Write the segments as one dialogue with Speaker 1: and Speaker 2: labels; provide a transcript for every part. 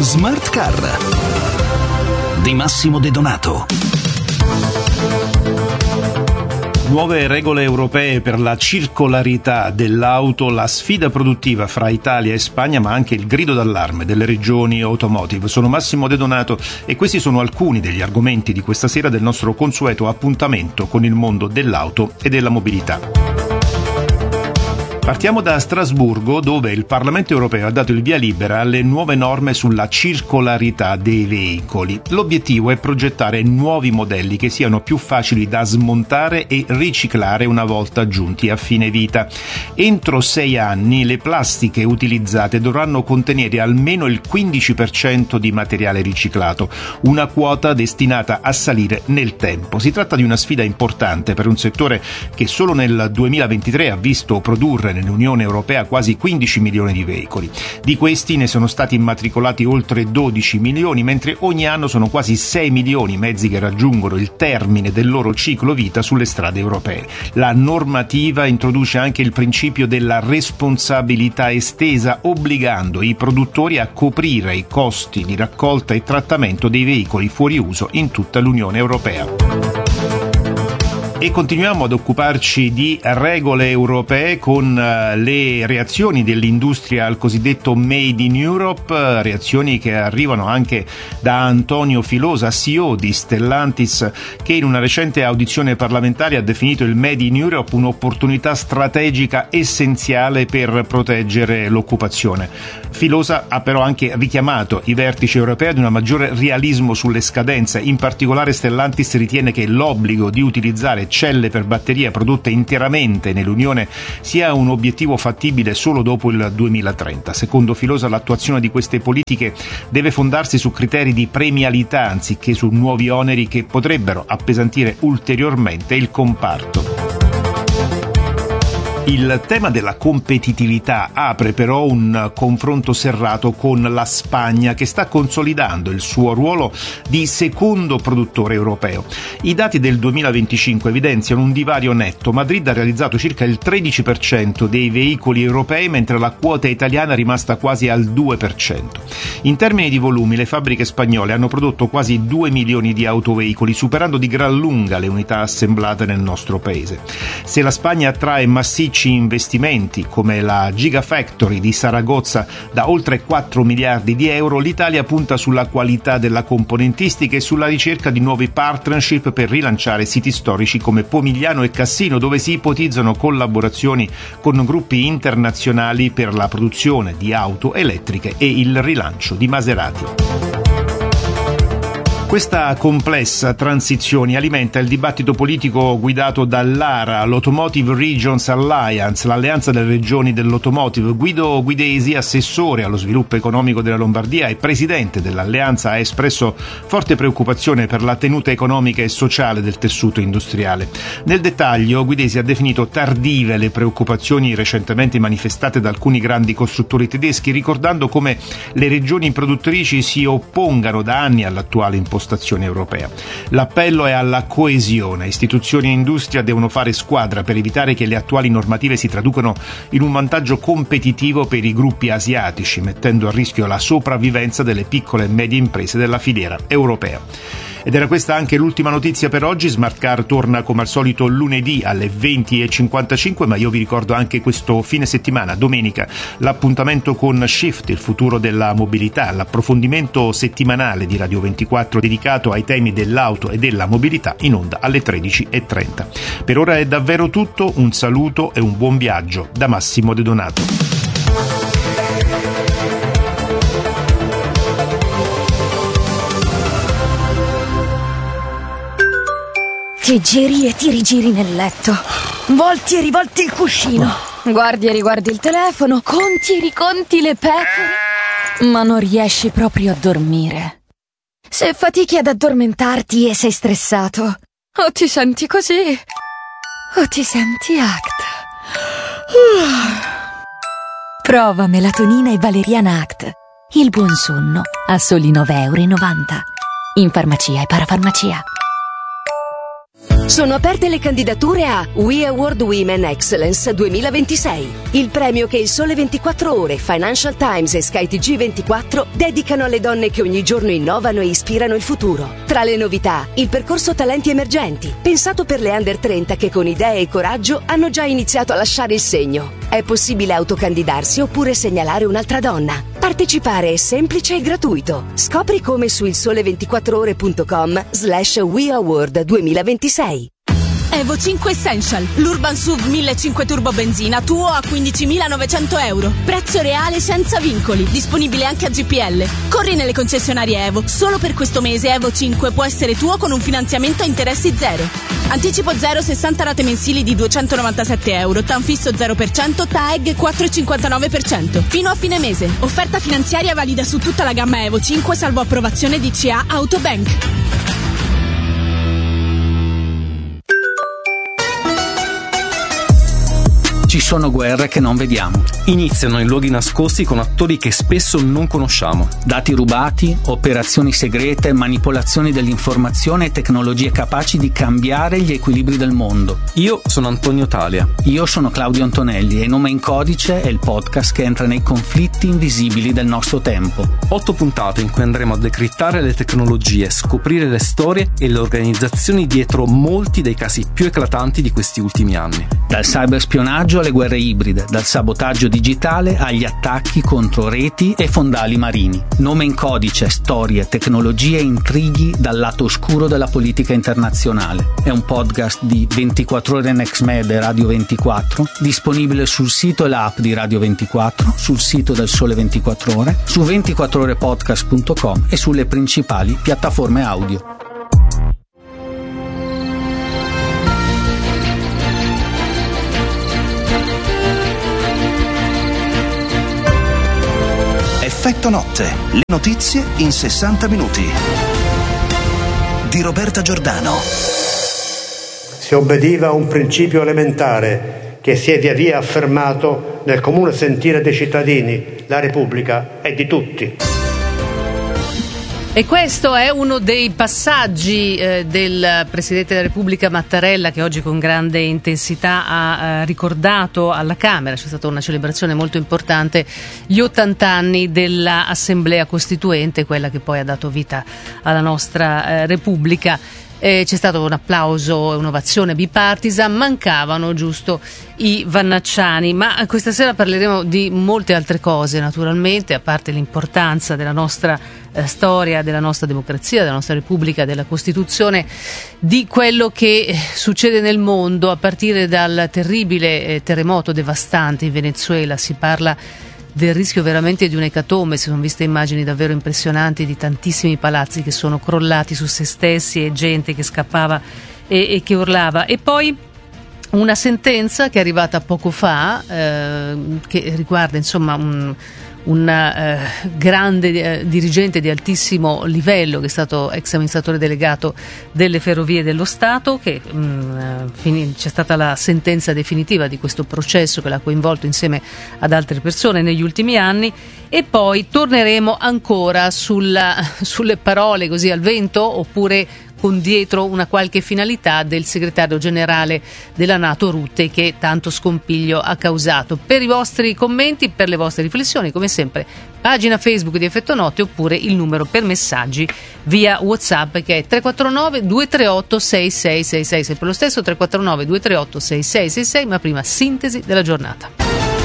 Speaker 1: Smart Car di Massimo De Donato. Nuove regole europee per la circolarità dell'auto, la sfida produttiva fra Italia e Spagna, ma anche il grido d'allarme delle regioni automotive. Sono Massimo De Donato e questi sono alcuni degli argomenti di questa sera del nostro consueto appuntamento con il mondo dell'auto e della mobilità. Partiamo da Strasburgo, dove il Parlamento europeo ha dato il via libera alle nuove norme sulla circolarità dei veicoli. L'obiettivo è progettare nuovi modelli che siano più facili da smontare e riciclare una volta giunti a fine vita. Entro 6 anni le plastiche utilizzate dovranno contenere almeno il 15% di materiale riciclato, una quota destinata a salire nel tempo. Si tratta di una sfida importante per un settore che solo nel 2023 ha visto produrre nell'Unione Europea quasi 15 milioni di veicoli. Di questi ne sono stati immatricolati oltre 12 milioni, mentre ogni anno sono quasi 6 milioni i mezzi che raggiungono il termine del loro ciclo vita sulle strade europee. La normativa introduce anche il principio della responsabilità estesa, obbligando i produttori a coprire i costi di raccolta e trattamento dei veicoli fuori uso in tutta l'Unione Europea. E continuiamo ad occuparci di regole europee con le reazioni dell'industria al cosiddetto Made in Europe, reazioni che arrivano anche da Antonio Filosa, CEO di Stellantis, che in una recente audizione parlamentare ha definito il Made in Europe un'opportunità strategica essenziale per proteggere l'occupazione. Filosa ha però anche richiamato i vertici europei ad un maggiore realismo sulle scadenze. In particolare Stellantis ritiene che l'obbligo di utilizzare celle per batteria prodotte interamente nell'Unione sia un obiettivo fattibile solo dopo il 2030. Secondo Filosa, l'attuazione di queste politiche deve fondarsi su criteri di premialità anziché su nuovi oneri che potrebbero appesantire ulteriormente il comparto. Il tema della competitività apre però un confronto serrato con la Spagna, che sta consolidando il suo ruolo di secondo produttore europeo. I dati del 2025 evidenziano un divario netto. Madrid ha realizzato circa il 13% dei veicoli europei, mentre la quota italiana è rimasta quasi al 2%. In termini di volumi, le fabbriche spagnole hanno prodotto quasi 2 milioni di autoveicoli, superando di gran lunga le unità assemblate nel nostro paese. Se la Spagna attrae massicci investimenti come la Gigafactory di Saragozza da oltre 4 miliardi di euro, l'Italia punta sulla qualità della componentistica e sulla ricerca di nuovi partnership per rilanciare siti storici come Pomigliano e Cassino, dove si ipotizzano collaborazioni con gruppi internazionali per la produzione di auto elettriche e il rilancio di Maserati. Questa complessa transizione alimenta il dibattito politico guidato dall'ARA, l'Automotive Regions Alliance, l'alleanza delle regioni dell'automotive. Guido Guidesi, assessore allo sviluppo economico della Lombardia e presidente dell'alleanza, ha espresso forte preoccupazione per la tenuta economica e sociale del tessuto industriale. Nel dettaglio, Guidesi ha definito tardive le preoccupazioni recentemente manifestate da alcuni grandi costruttori tedeschi, ricordando come le regioni produttrici si oppongano da anni all'attuale impostazione europea. L'appello è alla coesione. Istituzioni e industria devono fare squadra per evitare che le attuali normative si traducano in un vantaggio competitivo per i gruppi asiatici, mettendo a rischio la sopravvivenza delle piccole e medie imprese della filiera europea. Ed era questa anche l'ultima notizia per oggi. Smart Car torna come al solito lunedì alle 20:55, ma io vi ricordo anche questo fine settimana, domenica, l'appuntamento con Shift, il futuro della mobilità, l'approfondimento settimanale di Radio 24 dedicato ai temi dell'auto e della mobilità, in onda alle 13:30. Per ora è davvero tutto, un saluto e un buon viaggio da Massimo De Donato.
Speaker 2: Ti giri e ti rigiri nel letto, volti e rivolti il cuscino, guardi e riguardi il telefono, conti e riconti le pecore, ma non riesci proprio a dormire. Se fatichi ad addormentarti e sei stressato, o ti senti così, o ti senti ACT. Prova melatonina e valeriana ACT. Il buon sonno a soli €9,90 in farmacia e parafarmacia.
Speaker 3: Sono aperte le candidature a We Award Women Excellence 2026, il premio che il Sole 24 Ore, Financial Times e Sky TG24 dedicano alle donne che ogni giorno innovano e ispirano il futuro. Tra le novità, il percorso Talenti Emergenti, pensato per le under 30 che con idee e coraggio hanno già iniziato a lasciare il segno. È possibile autocandidarsi oppure segnalare un'altra donna. Partecipare è semplice e gratuito. Scopri come su ilsole24ore.com/WeAward 2026.
Speaker 4: Evo 5 Essential, l'Urban SUV 1500 turbo benzina, tuo a 15.900 euro. Prezzo reale senza vincoli, disponibile anche a GPL. Corri nelle concessionarie Evo, solo per questo mese Evo 5 può essere tuo con un finanziamento a interessi zero. Anticipo 0, 60 rate mensili di 297 euro, TAN fisso 0%, TAEG 4,59%. Fino a fine mese. Offerta finanziaria valida su tutta la gamma Evo 5, salvo approvazione DCA Autobank.
Speaker 5: Ci sono guerre che non vediamo.
Speaker 6: Iniziano in luoghi nascosti con attori che spesso non conosciamo.
Speaker 5: Dati rubati, operazioni segrete, manipolazioni dell'informazione e tecnologie capaci di cambiare gli equilibri del mondo.
Speaker 6: Io sono Antonio Talia.
Speaker 5: Io sono Claudio Antonelli e Nome in Codice è il podcast che entra nei conflitti invisibili del nostro tempo.
Speaker 6: 8 puntate in cui andremo a decrittare le tecnologie, scoprire le storie e le organizzazioni dietro molti dei casi più eclatanti di questi ultimi anni.
Speaker 5: Dal cyberspionaggio alle guerre ibride, dal sabotaggio digitale agli attacchi contro reti e fondali marini. Nome in Codice, storie, tecnologie e intrighi dal lato oscuro della politica internazionale. È un podcast di 24 Ore NextMed e Radio 24, disponibile sul sito e l'app di Radio 24, sul sito del Sole 24 Ore, su 24orepodcast.com e sulle principali piattaforme audio.
Speaker 7: Effetto notte, le notizie in 60 minuti. Di Roberta Giordano.
Speaker 8: Si obbediva a un principio elementare che si è via via affermato nel comune sentire dei cittadini: la Repubblica è di tutti.
Speaker 9: E questo è uno dei passaggi del Presidente della Repubblica Mattarella, che oggi con grande intensità ha ricordato alla Camera. C'è stata una celebrazione molto importante, gli 80 anni dell'Assemblea Costituente, quella che poi ha dato vita alla nostra Repubblica. C'è stato un applauso e un'ovazione bipartisan, mancavano giusto i Vannacciani, ma questa sera parleremo di molte altre cose, naturalmente, a parte l'importanza della nostra storia, della nostra democrazia, della nostra Repubblica, della Costituzione, di quello che succede nel mondo, a partire dal terribile terremoto devastante in Venezuela. Si parla del rischio veramente di un'ecatombe. Si sono viste immagini davvero impressionanti di tantissimi palazzi che sono crollati su se stessi e gente che scappava e che urlava. E poi una sentenza che è arrivata poco fa, che riguarda insomma un grande dirigente di altissimo livello, che è stato ex amministratore delegato delle Ferrovie dello Stato, che c'è stata la sentenza definitiva di questo processo che l'ha coinvolto insieme ad altre persone negli ultimi anni. E poi torneremo ancora sulle parole così al vento, oppure con dietro una qualche finalità, del segretario generale della NATO Rutte, che tanto scompiglio ha causato. Per i vostri commenti, per le vostre riflessioni, come sempre, pagina Facebook di Effetto Notte, oppure il numero per messaggi via WhatsApp, che è 349 238 6666, sempre lo stesso 349 238 6666. Ma prima, sintesi della giornata.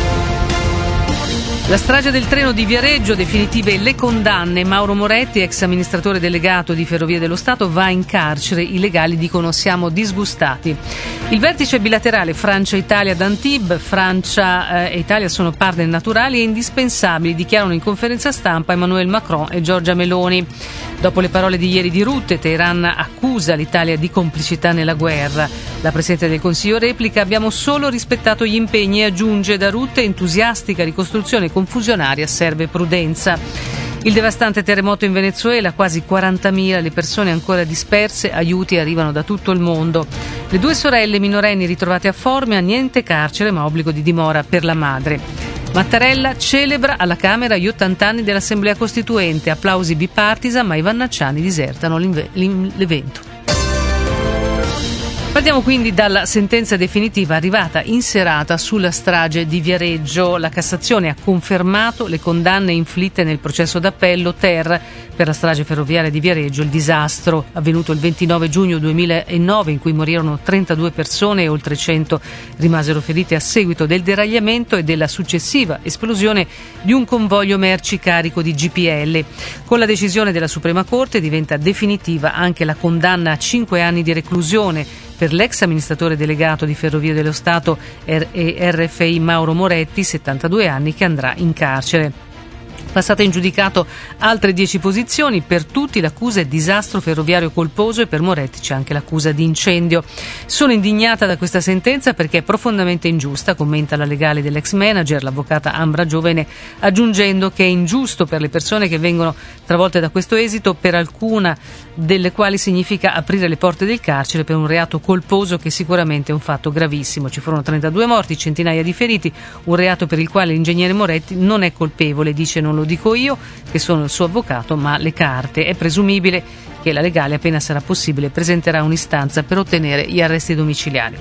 Speaker 9: La strage del treno di Viareggio, definitive le condanne. Mauro Moretti, ex amministratore delegato di Ferrovie dello Stato, va in carcere. I legali dicono: siamo disgustati. Il vertice bilaterale Francia-Italia ad Antibes. Francia e Italia sono partner naturali e indispensabili, dichiarano in conferenza stampa Emmanuel Macron e Giorgia Meloni. Dopo le parole di ieri di Rutte, Teheran accusa l'Italia di complicità nella guerra. La Presidente del Consiglio replica: abbiamo solo rispettato gli impegni, e aggiunge da Rutte: entusiastica ricostruzione confusionaria, serve prudenza. Il devastante terremoto in Venezuela, quasi 40.000 le persone ancora disperse, aiuti arrivano da tutto il mondo. Le 2 sorelle minorenni ritrovate a Formia, niente carcere ma obbligo di dimora per la madre. Mattarella celebra alla Camera gli 80 anni dell'Assemblea Costituente, applausi bipartisan, ma i Vannacciani disertano l'evento. Partiamo quindi dalla sentenza definitiva arrivata in serata sulla strage di Viareggio. La Cassazione ha confermato le condanne inflitte nel processo d'appello Ter per la strage ferroviaria di Viareggio, il disastro avvenuto il 29 giugno 2009 in cui morirono 32 persone e oltre 100 rimasero ferite a seguito del deragliamento e della successiva esplosione di un convoglio merci carico di GPL. Con la decisione della Suprema Corte diventa definitiva anche la condanna a 5 anni di reclusione per l'ex amministratore delegato di Ferrovie dello Stato e RFI Mauro Moretti, 72 anni, che andrà in carcere. Passate in giudicato altre 10 posizioni, per tutti l'accusa è disastro ferroviario colposo e per Moretti c'è anche l'accusa di incendio. Sono indignata da questa sentenza perché è profondamente ingiusta, commenta la legale dell'ex manager, l'avvocata Ambra Giovene, aggiungendo che è ingiusto per le persone che vengono travolte da questo esito, per alcuna delle quali significa aprire le porte del carcere per un reato colposo che sicuramente è un fatto gravissimo. Ci furono 32 morti, centinaia di feriti, un reato per il quale l'ingegnere Moretti non è colpevole, dice: non lo dico io che sono il suo avvocato, ma le carte. È presumibile che la legale, appena sarà possibile, presenterà un'istanza per ottenere gli arresti domiciliari.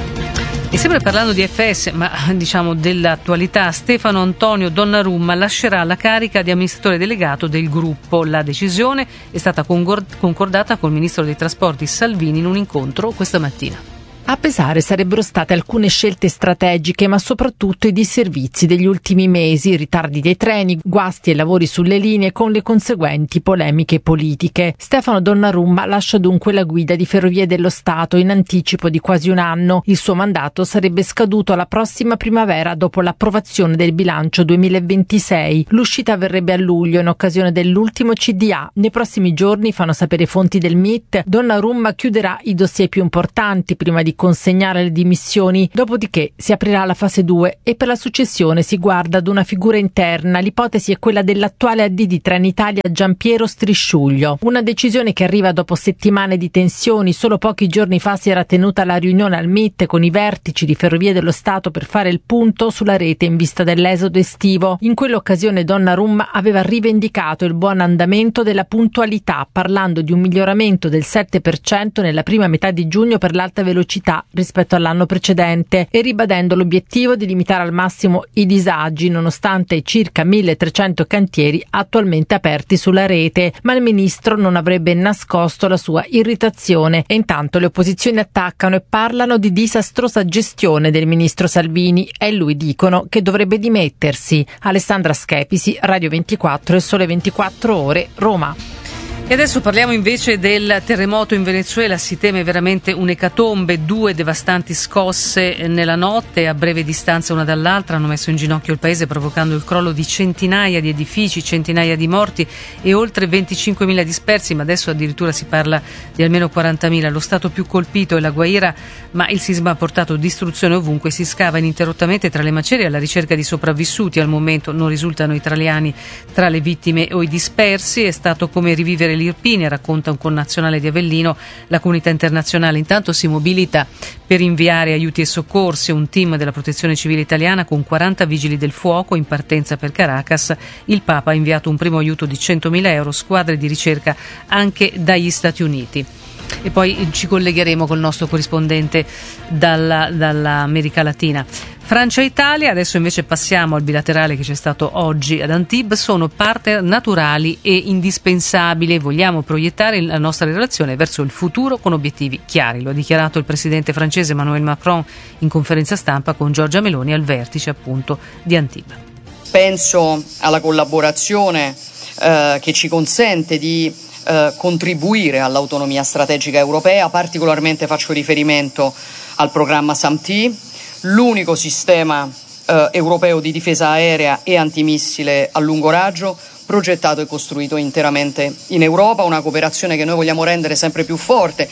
Speaker 9: E sempre parlando di FS, ma diciamo dell'attualità, Stefano Antonio Donnarumma lascerà la carica di amministratore delegato del gruppo. La decisione è stata concordata col ministro dei trasporti Salvini in un incontro questa mattina.
Speaker 10: A pesare sarebbero state alcune scelte strategiche, ma soprattutto i disservizi degli ultimi mesi, ritardi dei treni, guasti e lavori sulle linee con le conseguenti polemiche politiche. Stefano Donnarumma lascia dunque la guida di Ferrovie dello Stato in anticipo di quasi un anno. Il suo mandato sarebbe scaduto la prossima primavera dopo l'approvazione del bilancio 2026. L'uscita avverrebbe a luglio in occasione dell'ultimo CDA. Nei prossimi giorni, fanno sapere fonti del MIT, Donnarumma chiuderà i dossier più importanti prima di consegnare le dimissioni, dopodiché si aprirà la fase 2 e per la successione si guarda ad una figura interna. L'ipotesi è quella dell'attuale AD di Trenitalia Giampiero Strisciuglio. Una decisione che arriva dopo settimane di tensioni. Solo pochi giorni fa si era tenuta la riunione al MIT con i vertici di Ferrovie dello Stato per fare il punto sulla rete in vista dell'esodo estivo. In quell'occasione Donnarumma aveva rivendicato il buon andamento della puntualità, parlando di un miglioramento del 7% nella prima metà di giugno per l'alta velocità rispetto all'anno precedente e ribadendo l'obiettivo di limitare al massimo i disagi nonostante i circa 1300 cantieri attualmente aperti sulla rete. Ma il ministro non avrebbe nascosto la sua irritazione e intanto le opposizioni attaccano e parlano di disastrosa gestione del ministro Salvini e lui dicono che dovrebbe dimettersi. Alessandra Schepisi, Radio 24 e Sole 24 Ore, Roma.
Speaker 9: E adesso parliamo invece del terremoto in Venezuela. Si teme veramente un'ecatombe. 2 devastanti scosse nella notte a breve distanza una dall'altra hanno messo in ginocchio il paese, provocando il crollo di centinaia di edifici, centinaia di morti e oltre 25.000 dispersi, ma adesso addirittura si parla di almeno 40.000. Lo stato più colpito è la Guaira, ma il sisma ha portato distruzione ovunque. Si scava ininterrottamente tra le macerie alla ricerca di sopravvissuti. Al momento non risultano italiani tra le vittime o i dispersi. È stato come rivivere l'Irpinia, racconta un connazionale di Avellino. La comunità internazionale intanto si mobilita per inviare aiuti e soccorsi. Un team della Protezione Civile italiana con 40 vigili del fuoco in partenza per Caracas. Il Papa ha inviato un primo aiuto di 100.000 euro, squadre di ricerca anche dagli Stati Uniti. E poi ci collegheremo col nostro corrispondente dall'America Latina. Francia e Italia, adesso invece passiamo al bilaterale che c'è stato oggi ad Antibes, sono partner naturali e indispensabili. Vogliamo proiettare la nostra relazione verso il futuro con obiettivi chiari. Lo ha dichiarato il presidente francese Emmanuel Macron in conferenza stampa con Giorgia Meloni al vertice appunto di Antibes.
Speaker 11: Penso alla collaborazione che ci consente di contribuire all'autonomia strategica europea. Particolarmente faccio riferimento al programma SAMT, l'unico sistema europeo di difesa aerea e antimissile a lungo raggio, progettato e costruito interamente in Europa, una cooperazione che noi vogliamo rendere sempre più forte.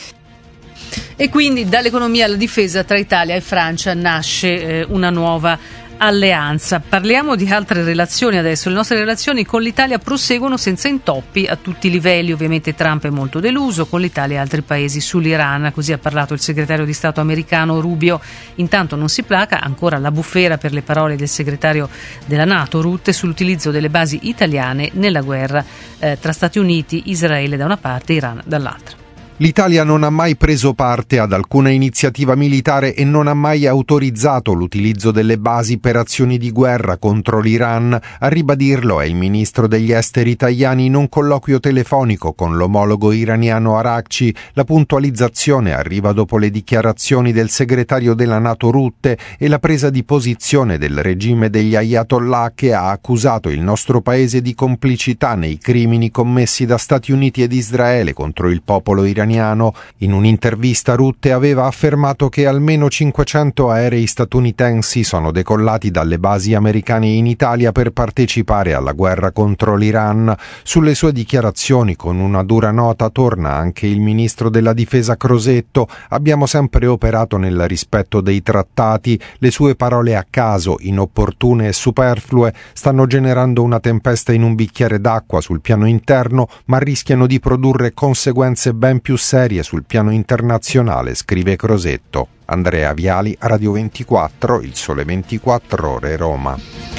Speaker 9: E quindi dall'economia alla difesa tra Italia e Francia nasce una nuova alleanza. Parliamo di altre relazioni adesso. Le nostre relazioni con l'Italia proseguono senza intoppi a tutti i livelli. Ovviamente Trump è molto deluso con l'Italia e altri paesi sull'Iran, così ha parlato il segretario di Stato americano Rubio. Intanto non si placa ancora la bufera per le parole del segretario della NATO Rutte sull'utilizzo delle basi italiane nella guerra tra Stati Uniti, Israele da una parte e Iran dall'altra.
Speaker 12: L'Italia non ha mai preso parte ad alcuna iniziativa militare e non ha mai autorizzato l'utilizzo delle basi per azioni di guerra contro l'Iran. A ribadirlo è il ministro degli esteri italiani in un colloquio telefonico con l'omologo iraniano Araghchi. La puntualizzazione arriva dopo le dichiarazioni del segretario della NATO Rutte e la presa di posizione del regime degli Ayatollah, che ha accusato il nostro paese di complicità nei crimini commessi da Stati Uniti ed Israele contro il popolo iraniano. In un'intervista Rutte aveva affermato che almeno 500 aerei statunitensi sono decollati dalle basi americane in Italia per partecipare alla guerra contro l'Iran. Sulle sue dichiarazioni con una dura nota torna anche il ministro della difesa Crosetto. Abbiamo sempre operato nel rispetto dei trattati. Le sue parole a caso, inopportune e superflue, stanno generando una tempesta in un bicchiere d'acqua sul piano interno, ma rischiano di produrre conseguenze ben più serie sul piano internazionale, scrive Crosetto. Andrea Viali, Radio 24, Il Sole 24 Ore, Roma.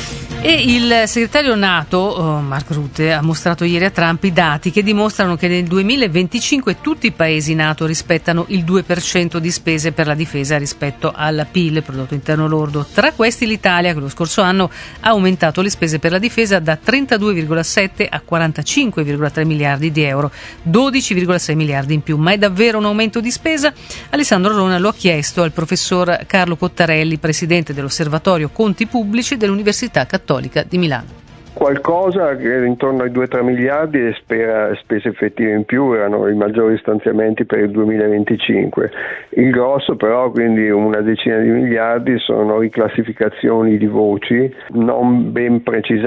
Speaker 9: E il segretario NATO, Mark Rutte, ha mostrato ieri a Trump i dati che dimostrano che nel 2025 tutti i paesi NATO rispettano il 2% di spese per la difesa rispetto al PIL, prodotto interno lordo. Tra questi l'Italia, che lo scorso anno ha aumentato le spese per la difesa da 32,7 a 45,3 miliardi di euro, 12,6 miliardi in più. Ma è davvero un aumento di spesa? Alessandro Rona lo ha chiesto al professor Carlo Cottarelli, presidente dell'Osservatorio Conti Pubblici dell'Università Cattolica di Milano.
Speaker 13: Qualcosa che intorno ai 2-3 miliardi e spese effettive in più erano i maggiori stanziamenti per il 2025. Il grosso però, quindi una decina di miliardi, sono riclassificazioni di voci non ben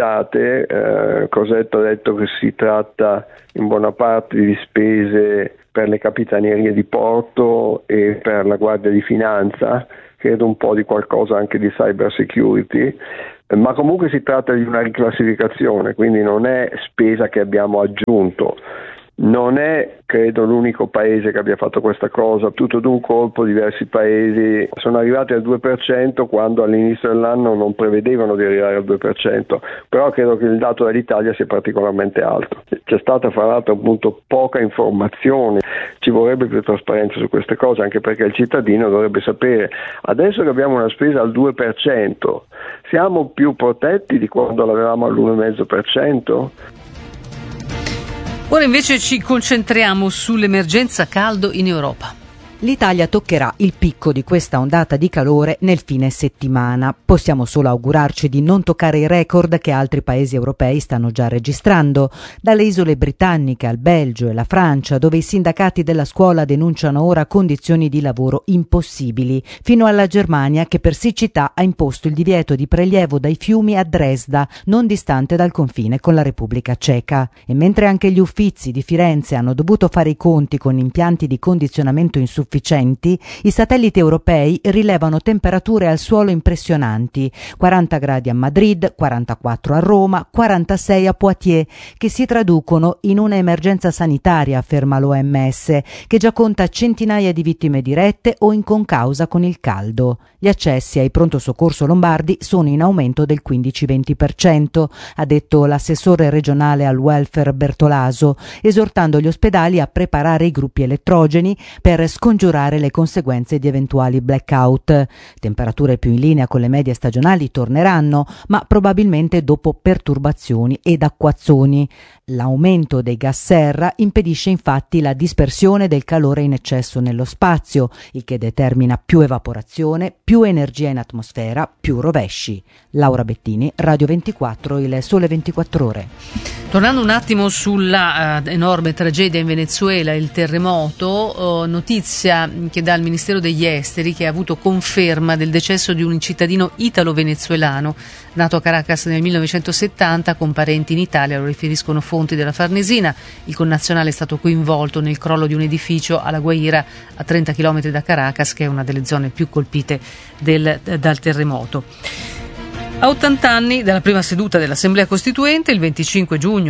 Speaker 13: precisate. Crosetto ha detto che si tratta in buona parte di spese per le capitanerie di porto e per la Guardia di Finanza, credo un po' di qualcosa anche di cyber security, ma comunque si tratta di una riclassificazione, quindi non è spesa che abbiamo aggiunto. Non è, credo, l'unico paese che abbia fatto questa cosa. Tutto d'un colpo diversi paesi sono arrivati al 2% quando all'inizio dell'anno non prevedevano di arrivare al 2%, però credo che il dato dell'Italia sia particolarmente alto. C'è stata fra l'altro appunto poca informazione, ci vorrebbe più trasparenza su queste cose, anche perché il cittadino dovrebbe sapere: adesso che abbiamo una spesa al 2%, siamo più protetti di quando l'avevamo all'1,5%?
Speaker 9: Ora invece ci concentriamo sull'emergenza caldo in Europa.
Speaker 14: L'Italia toccherà il picco di questa ondata di calore nel fine settimana. Possiamo solo augurarci di non toccare i record che altri paesi europei stanno già registrando, dalle isole britanniche al Belgio e la Francia, dove i sindacati della scuola denunciano ora condizioni di lavoro impossibili, fino alla Germania, che per siccità ha imposto il divieto di prelievo dai fiumi a Dresda, non distante dal confine con la Repubblica Ceca. E mentre anche gli Uffizi di Firenze hanno dovuto fare i conti con impianti di condizionamento insufficienti, i satelliti europei rilevano temperature al suolo impressionanti: 40 gradi a Madrid, 44 a Roma, 46 a Poitiers, che si traducono in una emergenza sanitaria, afferma l'OMS, che già conta centinaia di vittime dirette o in concausa con il caldo. Gli accessi ai pronto soccorso lombardi sono in aumento del 15-20%, ha detto l'assessore regionale al welfare Bertolaso, esortando gli ospedali a preparare i gruppi elettrogeni per scongiurare le conseguenze di eventuali blackout. Temperature più in linea con le medie stagionali torneranno, ma probabilmente dopo perturbazioni ed acquazzoni. L'aumento dei gas serra impedisce infatti la dispersione del calore in eccesso nello spazio, il che determina più evaporazione, più energia in atmosfera, più rovesci. Laura Bettini, Radio 24, Il Sole 24 Ore.
Speaker 9: Tornando un attimo sulla enorme tragedia in Venezuela, il terremoto, notizia che dà il Ministero degli Esteri, che ha avuto conferma del decesso di un cittadino italo-venezuelano nato a Caracas nel 1970 con parenti in Italia, lo riferiscono fonti della Farnesina. Il connazionale è stato coinvolto nel crollo di un edificio alla Guaira, a 30 km da Caracas, che è una delle zone più colpite dal terremoto. A 80 anni dalla prima seduta dell'Assemblea Costituente, il 25 giugno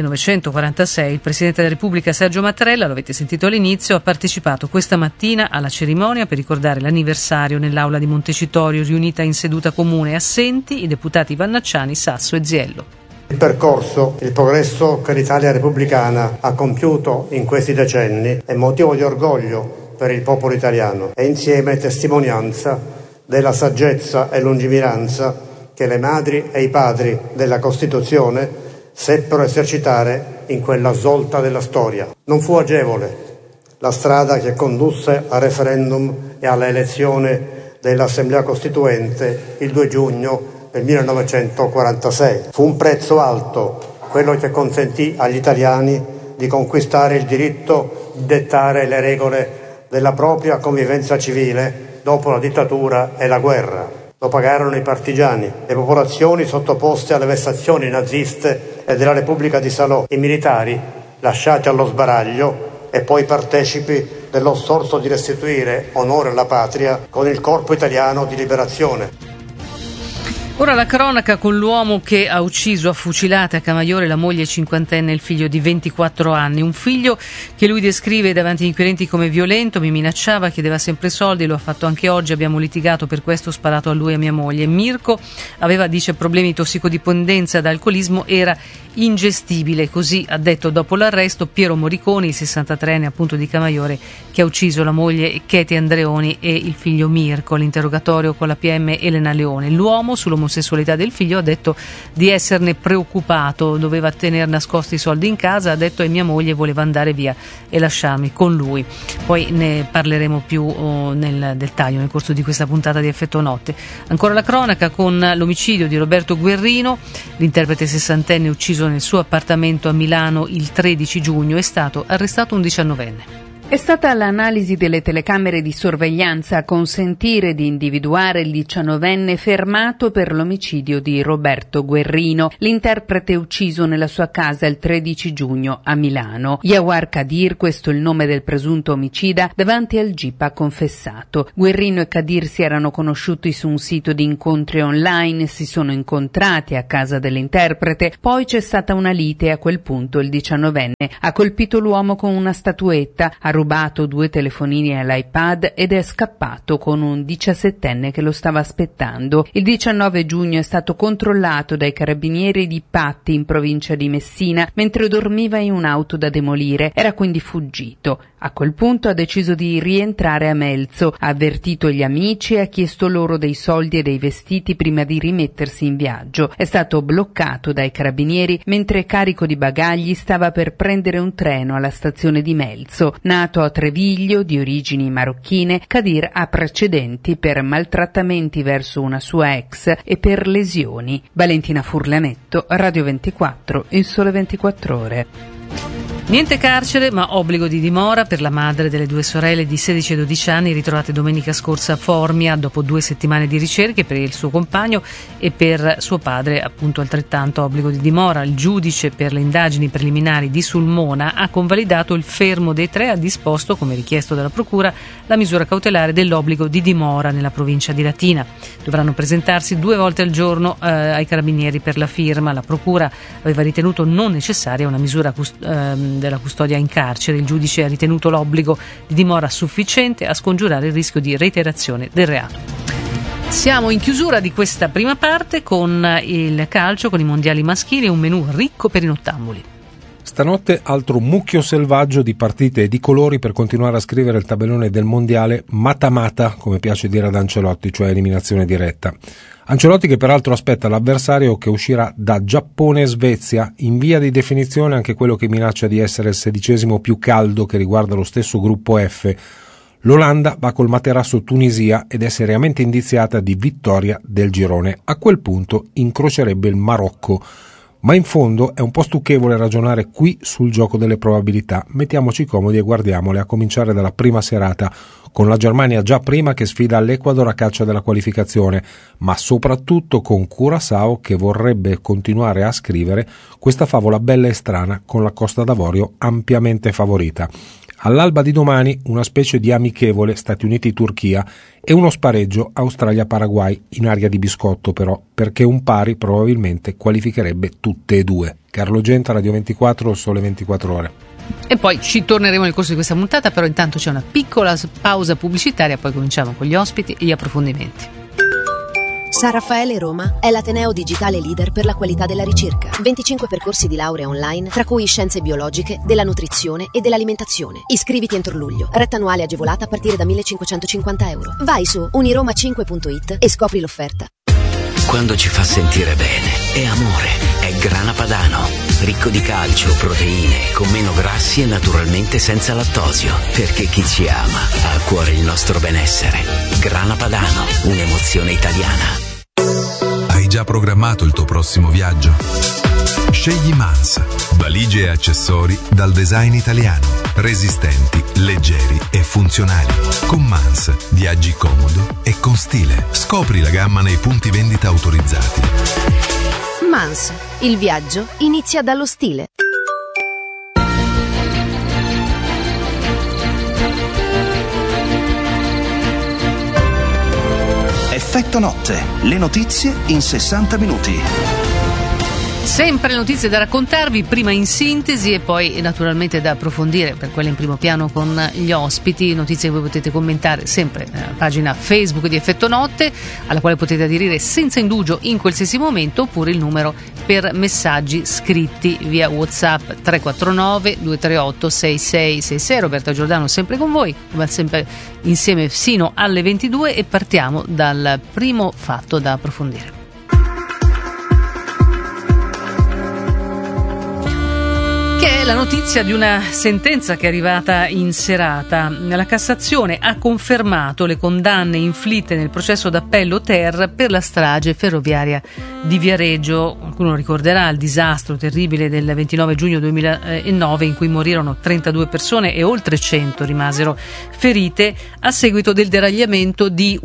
Speaker 9: 1946, il Presidente della Repubblica Sergio Mattarella, lo avete sentito all'inizio, ha partecipato questa mattina alla cerimonia per ricordare l'anniversario nell'aula di Montecitorio, riunita in seduta comune. Assenti i deputati Vannacciani, Sasso e Ziello.
Speaker 8: Il percorso, il progresso che l'Italia repubblicana ha compiuto in questi decenni è motivo di orgoglio per il popolo italiano e insieme testimonianza della saggezza e lungimiranza che le madri e i padri della Costituzione seppero esercitare in quella svolta della storia. Non fu agevole la strada che condusse al referendum e alla elezione dell'Assemblea Costituente il 2 giugno del 1946. Fu un prezzo alto quello che consentì agli italiani di conquistare il diritto di dettare le regole della propria convivenza civile dopo la dittatura e la guerra. Lo pagarono i partigiani, le popolazioni sottoposte alle vessazioni naziste e della Repubblica di Salò, i militari lasciati allo sbaraglio e poi partecipi dello sforzo di restituire onore alla patria con il Corpo Italiano di Liberazione.
Speaker 9: Ora la cronaca con l'uomo che ha ucciso a fucilate a Camaiore la moglie cinquantenne e il figlio di 24 anni. Un figlio che lui descrive davanti agli inquirenti come violento, mi minacciava, chiedeva sempre soldi, lo ha fatto anche oggi, abbiamo litigato, per questo ho sparato a lui e a mia moglie. Mirko aveva, dice, problemi di tossicodipendenza ed alcolismo, era ingestibile, così ha detto dopo l'arresto Piero Moriconi, il 63enne appunto di Camaiore, che ha ucciso la moglie Katie Andreoni e il figlio Mirko. L'interrogatorio con la PM Elena Leone. L'uomo sull'omosessualità del figlio ha detto di esserne preoccupato, doveva tenere nascosti i soldi in casa, ha detto e mia moglie voleva andare via e lasciarmi con lui. Poi ne parleremo più nel dettaglio nel corso di questa puntata di Effetto Notte. Ancora la cronaca con l'omicidio di Roberto Guerrino, l'interprete sessantenne ucciso nel suo appartamento a Milano il 13 giugno, è stato arrestato un 19enne.
Speaker 15: È stata l'analisi delle telecamere di sorveglianza a consentire di individuare il 19enne fermato per l'omicidio di Roberto Guerrino, l'interprete ucciso nella sua casa il 13 giugno a Milano. Yawar Kadir, questo è il nome del presunto omicida, davanti al GIP ha confessato. Guerrino e Kadir si erano conosciuti su un sito di incontri online, si sono incontrati a casa dell'interprete, poi c'è stata una lite e a quel punto il 19enne ha colpito l'uomo con una statuetta, ha rubato 2 telefonini e l'iPad ed è scappato con un 17enne che lo stava aspettando. Il 19 giugno è stato controllato dai carabinieri di Patti in provincia di Messina mentre dormiva in un'auto da demolire, era quindi fuggito. A quel punto ha deciso di rientrare a Melzo, ha avvertito gli amici e ha chiesto loro dei soldi e dei vestiti prima di rimettersi in viaggio. È stato bloccato dai carabinieri mentre carico di bagagli stava per prendere un treno alla stazione di Melzo. Nato a Treviglio, di origini marocchine, Kadir ha precedenti per maltrattamenti verso una sua ex e per lesioni. Valentina Furlanetto, Radio 24, Il Sole 24 Ore.
Speaker 9: Niente carcere, ma obbligo di dimora per la madre delle 2 sorelle di 16 e 12 anni ritrovate domenica scorsa a Formia dopo 2 settimane di ricerche per il suo compagno e per suo padre, appunto altrettanto obbligo di dimora. Il giudice per le indagini preliminari di Sulmona ha convalidato il fermo dei 3 e ha disposto, come richiesto dalla procura, la misura cautelare dell'obbligo di dimora nella provincia di Latina. Dovranno presentarsi 2 volte al giorno ai carabinieri per la firma. La procura aveva ritenuto non necessaria una misura della custodia in carcere. Il giudice ha ritenuto l'obbligo di dimora sufficiente a scongiurare il rischio di reiterazione del reato. Siamo in chiusura di questa prima parte con il calcio, con i mondiali maschili, un menù ricco per i nottambuli.
Speaker 16: Stanotte altro mucchio selvaggio di partite e di colori per continuare a scrivere il tabellone del mondiale mata-mata, come piace dire ad Ancelotti, cioè eliminazione diretta. Ancelotti che peraltro aspetta l'avversario che uscirà da Giappone e Svezia, in via di definizione anche quello che minaccia di essere il 16° più caldo che riguarda lo stesso gruppo F. L'Olanda va col materasso Tunisia ed è seriamente indiziata di vittoria del girone. A quel punto incrocerebbe il Marocco. Ma in fondo è un po' stucchevole ragionare qui sul gioco delle probabilità. Mettiamoci comodi e guardiamole, a cominciare dalla prima serata, con la Germania già prima che sfida l'Ecuador a caccia della qualificazione, ma soprattutto con Curaçao che vorrebbe continuare a scrivere questa favola bella e strana con la Costa d'Avorio ampiamente favorita. All'alba di domani una specie di amichevole Stati Uniti-Turchia e uno spareggio Australia-Paraguay in aria di biscotto però, perché un pari probabilmente qualificherebbe tutte e 2. Carlo Genta, Radio 24, Sole 24 Ore.
Speaker 9: E poi ci torneremo nel corso di questa puntata, però intanto c'è una piccola pausa pubblicitaria, poi cominciamo con gli ospiti e gli approfondimenti.
Speaker 17: San Raffaele Roma è l'ateneo digitale leader per la qualità della ricerca. 25 percorsi di laurea online, tra cui scienze biologiche, della nutrizione e dell'alimentazione. Iscriviti entro luglio. Retta annuale agevolata a partire da 1.550 euro. Vai su uniroma5.it e scopri l'offerta.
Speaker 18: Quando ci fa sentire bene, è amore, è Grana Padano. Ricco di calcio, proteine, con meno grassi e naturalmente senza lattosio. Perché chi ci ama ha a cuore il nostro benessere. Grana Padano, un'emozione italiana.
Speaker 19: Hai già programmato il tuo prossimo viaggio? Scegli Mans, valigie e accessori dal design italiano, resistenti, leggeri e funzionali. Con Mans viaggi comodo e con stile. Scopri la gamma nei punti vendita autorizzati.
Speaker 17: Mans, il viaggio inizia dallo stile.
Speaker 7: Effetto notte, le notizie in 60 minuti.
Speaker 9: Sempre notizie da raccontarvi, prima in sintesi e poi naturalmente da approfondire per quelle in primo piano con gli ospiti, notizie che voi potete commentare sempre nella pagina Facebook di Effetto Notte, alla quale potete aderire senza indugio in qualsiasi momento, oppure il numero per messaggi scritti via WhatsApp 349 238 6666. Roberta Giordano sempre con voi, ma sempre insieme sino alle 22, e partiamo dal primo fatto da approfondire. Che è la notizia di una sentenza che è arrivata in serata. La Cassazione ha confermato le condanne inflitte nel processo d'appello Ter per la strage ferroviaria di Viareggio. Qualcuno ricorderà il disastro terribile del 29 giugno 2009 in cui morirono 32 persone e oltre 100 rimasero ferite a seguito del deragliamento di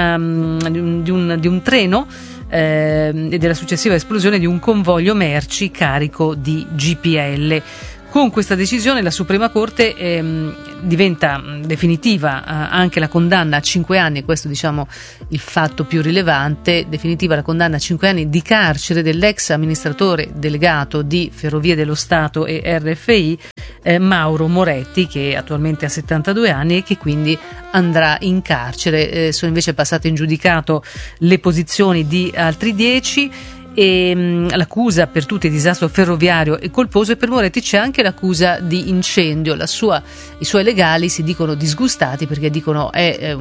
Speaker 9: un treno e della successiva esplosione di un convoglio merci carico di GPL. Con questa decisione la Suprema Corte diventa definitiva anche la condanna a 5 anni, e questo diciamo il fatto più rilevante, definitiva la condanna a 5 anni di carcere dell'ex amministratore delegato di Ferrovie dello Stato e RFI Mauro Moretti, che attualmente ha 72 anni e che quindi andrà in carcere. Sono invece passate in giudicato le posizioni di altri 10 e l'accusa per tutti è disastro ferroviario e colposo, e per Moretti c'è anche l'accusa di incendio. I suoi legali si dicono disgustati perché dicono è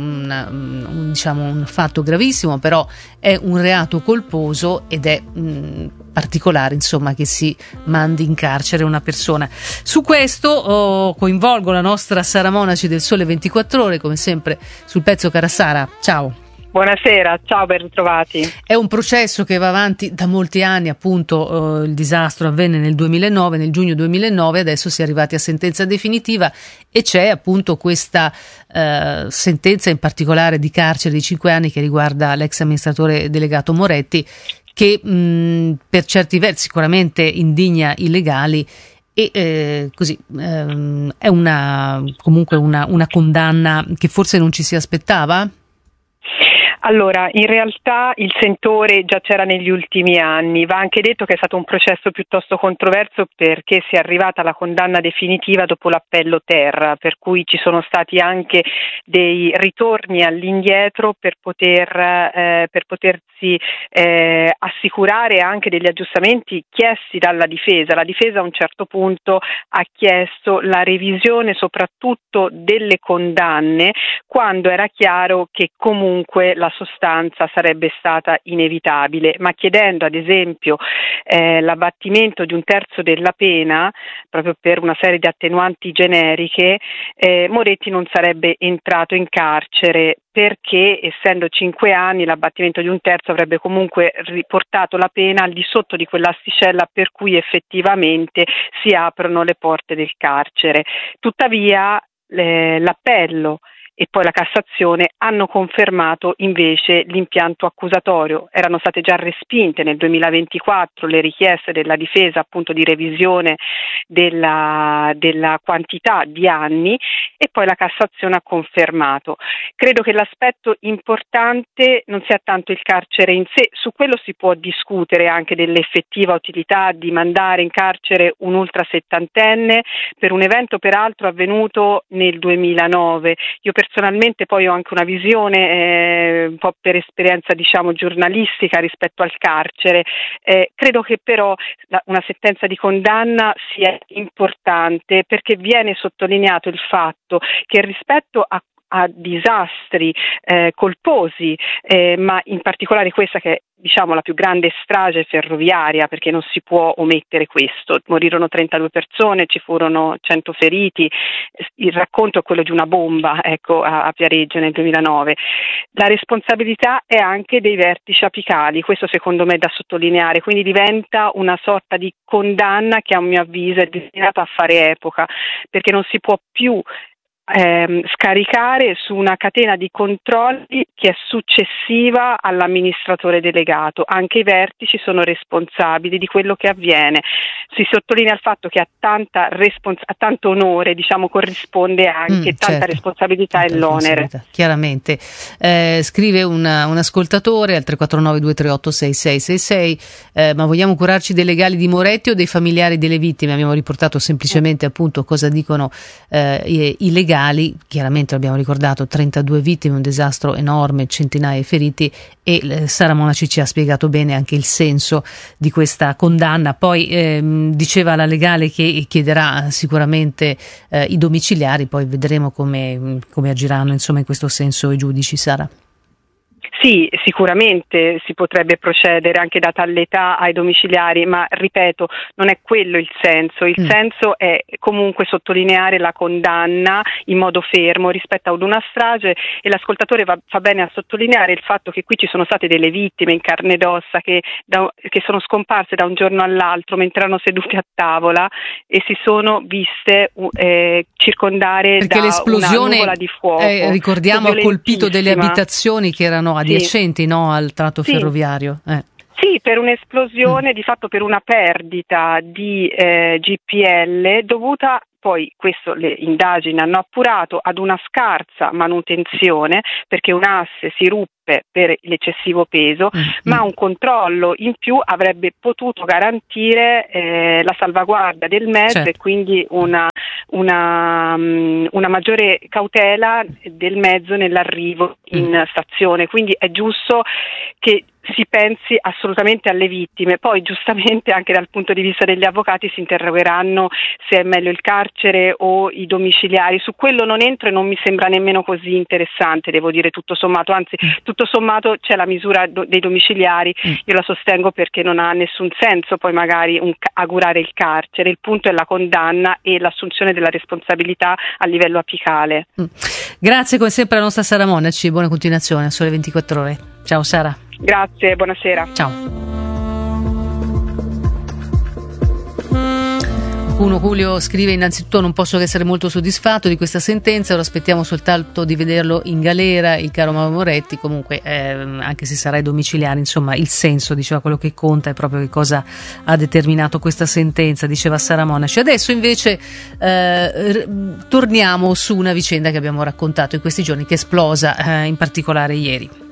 Speaker 9: un fatto gravissimo, però è un reato colposo ed è particolare insomma che si mandi in carcere una persona. Su questo coinvolgo la nostra Sara Monaci del Sole 24 Ore, come sempre sul pezzo. Cara Sara, ciao.
Speaker 20: Buonasera, ciao, ben ritrovati.
Speaker 9: È un processo che va avanti da molti anni, appunto il disastro avvenne nel 2009, nel giugno 2009, adesso si è arrivati a sentenza definitiva e c'è appunto questa sentenza in particolare di carcere di 5 anni che riguarda l'ex amministratore delegato Moretti, che per certi versi sicuramente indigna i legali e così è comunque una condanna che forse non ci si aspettava?
Speaker 20: Allora, in realtà il sentore già c'era negli ultimi anni. Va anche detto che è stato un processo piuttosto controverso perché si è arrivata alla condanna definitiva dopo l'appello Ter, per cui ci sono stati anche dei ritorni all'indietro per potersi assicurare anche degli aggiustamenti chiesti dalla difesa. La difesa a un certo punto ha chiesto la revisione soprattutto delle condanne quando era chiaro che comunque la sostanza sarebbe stata inevitabile, ma chiedendo ad esempio l'abbattimento di 1/3 della pena proprio per una serie di attenuanti generiche, Moretti non sarebbe entrato in carcere perché essendo 5 anni l'abbattimento di 1/3 avrebbe comunque riportato la pena al di sotto di quell'asticella per cui effettivamente si aprono le porte del carcere. Tuttavia l'appello e poi la Cassazione hanno confermato invece l'impianto accusatorio. Erano state già respinte nel 2024 le richieste della difesa appunto di revisione della quantità di anni e poi la Cassazione ha confermato. Credo che l'aspetto importante non sia tanto il carcere in sé, su quello si può discutere anche dell'effettiva utilità di mandare in carcere un ultrasettantenne per un evento peraltro avvenuto nel 2009. Io personalmente poi ho anche una visione un po' per esperienza diciamo giornalistica rispetto al carcere. Credo che però una sentenza di condanna sia importante perché viene sottolineato il fatto che rispetto a disastri colposi, ma in particolare questa che è diciamo la più grande strage ferroviaria, perché non si può omettere questo, morirono 32 persone, ci furono 100 feriti, il racconto è quello di una bomba, ecco, a Viareggio nel 2009. La responsabilità è anche dei vertici apicali, questo secondo me è da sottolineare, quindi diventa una sorta di condanna che a mio avviso è destinata a fare epoca, perché non si può più scaricare su una catena di controlli che è successiva all'amministratore delegato. Anche i vertici sono responsabili di quello che avviene. Si sottolinea il fatto che a tanto onore diciamo corrisponde anche tanta responsabilità e l'onere.
Speaker 9: Chiaramente. Scrive un ascoltatore al 349-238-6666 ma vogliamo curarci dei legali di Moretti o dei familiari delle vittime? Abbiamo riportato semplicemente appunto cosa dicono i legali. Chiaramente l'abbiamo ricordato, 32 vittime, un disastro enorme, centinaia di feriti, e Sara Monaci ci ha spiegato bene anche il senso di questa condanna. Poi diceva la legale che chiederà sicuramente i domiciliari, poi vedremo come agiranno insomma in questo senso i giudici. Sara?
Speaker 20: Sì, sicuramente si potrebbe procedere anche data l'età ai domiciliari, ma ripeto, non è quello il senso. Il senso è comunque sottolineare la condanna in modo fermo rispetto ad una strage, e l'ascoltatore fa bene a sottolineare il fatto che qui ci sono state delle vittime in carne ed ossa che sono scomparse da un giorno all'altro mentre erano sedute a tavola e si sono viste circondare
Speaker 9: perché
Speaker 20: da
Speaker 9: l'esplosione,
Speaker 20: una nuvola di fuoco.
Speaker 9: Ricordiamo, ha colpito delle abitazioni che erano adiacenti, no, al tratto ferroviario.
Speaker 20: Sì, per un'esplosione, di fatto per una perdita di GPL dovuta, poi questo le indagini hanno appurato, ad una scarsa manutenzione, perché un asse si ruppe per l'eccessivo peso, ma un controllo in più avrebbe potuto garantire la salvaguardia del mezzo, certo, e quindi una maggiore cautela del mezzo nell'arrivo in stazione. Quindi è giusto che si pensi assolutamente alle vittime. Poi giustamente anche dal punto di vista degli avvocati si interrogheranno se è meglio il carcere o i domiciliari. Su quello non entro e non mi sembra nemmeno così interessante, devo dire, tutto sommato, anzi tutto sommato c'è la misura dei domiciliari, io la sostengo perché non ha nessun senso poi magari augurare il carcere, il punto è la condanna e l'assunzione della responsabilità a livello apicale.
Speaker 9: Grazie come sempre alla nostra Sara Monaci, buona continuazione a Sole 24 Ore. Ciao Sara.
Speaker 20: Grazie, buonasera.
Speaker 9: Ciao. Julio scrive: innanzitutto non posso che essere molto soddisfatto di questa sentenza, ora aspettiamo soltanto di vederlo in galera il caro Mauro Moretti. Comunque anche se sarà ai domiciliari, insomma il senso, diceva, quello che conta è proprio che cosa ha determinato questa sentenza, diceva Sara Monaci. Adesso invece torniamo su una vicenda che abbiamo raccontato in questi giorni, che è esplosa in particolare ieri.